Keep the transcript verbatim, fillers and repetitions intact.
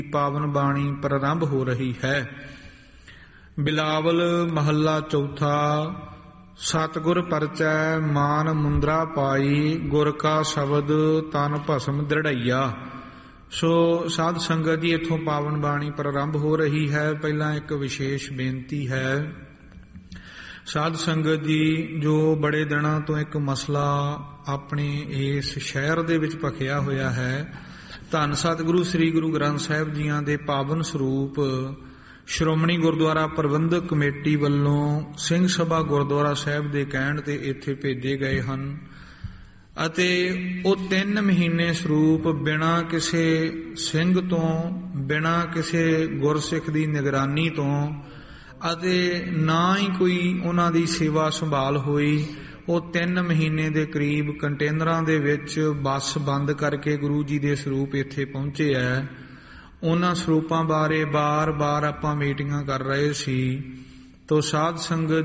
ਪਾਵਨ ਬਾਣੀ ਪ੍ਰਾਰੰਭ ਹੋ ਰਹੀ ਹੈ। ਬਿਲਾਵਲ ਮਹੱਲਾ ਚੌਥਾ। ਸਤਿਗੁਰ ਪਰਚੈ ਮਾਨ ਮੁੰਦਰਾ ਪਾਈ, ਗੁਰ ਕਾ ਸ਼ਬਦ ਤਨ ਭਸਮ ਦ੍ਰਿੜਈਆ। ਸੋ ਸਾਧ ਸੰਗਤ ਜੀ, ਇੱਥੋਂ ਪਾਵਨ ਬਾਣੀ ਪ੍ਰਾਰੰਭ ਹੋ ਰਹੀ ਹੈ। ਪਹਿਲਾਂ ਇੱਕ ਵਿਸ਼ੇਸ਼ ਬੇਨਤੀ ਹੈ। ਸਾਧ ਸੰਗਤ ਜੀ, ਜੋ ਬੜੇ ਦਿਨਾਂ ਤੋਂ ਇੱਕ ਮਸਲਾ ਆਪਣੇ ਇਸ ਸ਼ਹਿਰ ਦੇ ਵਿੱਚ ਭਖਿਆ ਹੋਇਆ ਹੈ, ਧੰਨ ਸਤਿਗੁਰੂ ਸ੍ਰੀ ਗੁਰੂ ਗ੍ਰੰਥ ਸਾਹਿਬ ਜੀਆਂ ਦੇ ਪਾਵਨ ਸਰੂਪ ਸ਼੍ਰੋਮਣੀ ਗੁਰਦੁਆਰਾ ਪ੍ਰਬੰਧਕ ਕਮੇਟੀ ਵੱਲੋਂ ਸਿੰਘ ਸਭਾ ਗੁਰਦੁਆਰਾ ਸਾਹਿਬ ਦੇ ਕਹਿਣ ਤੇ ਇੱਥੇ ਭੇਜੇ ਗਏ ਹਨ ਅਤੇ ਉਹ ਤਿੰਨ ਮਹੀਨੇ ਸਰੂਪ ਬਿਨਾਂ ਕਿਸੇ ਸਿੰਘ ਤੋਂ, ਬਿਨਾਂ ਕਿਸੇ ਗੁਰਸਿੱਖ ਦੀ ਨਿਗਰਾਨੀ ਤੋਂ ਅਤੇ ਨਾ ਹੀ ਕੋਈ ਉਹਨਾਂ ਦੀ ਸੇਵਾ ਸੰਭਾਲ ਹੋਈ, ਉਹ ਤਿੰਨ ਮਹੀਨੇ ਦੇ ਕਰੀਬ ਕੰਟੇਨਰਾਂ ਦੇ ਵਿੱਚ ਬੱਸ ਬੰਦ ਕਰਕੇ ਗੁਰੂ ਜੀ ਦੇ ਸਰੂਪ ਇੱਥੇ ਪਹੁੰਚੇ ਹੈ। ਉਹਨਾਂ ਸਰੂਪਾਂ ਬਾਰੇ ਬਾਰ-ਬਾਰ ਆਪਾਂ ਮੀਟਿੰਗਾਂ ਕਰ ਰਹੇ ਸੀ। ਤੋ ਸਾਧ ਸੰਗਤ